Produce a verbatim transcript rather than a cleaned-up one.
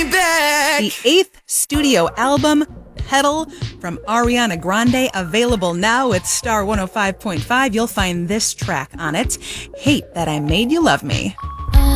me back. The eighth studio album, Petal, from Ariana Grande, available now at Star one oh five point five. You'll find this track on it, Hate That I Made You Love Me.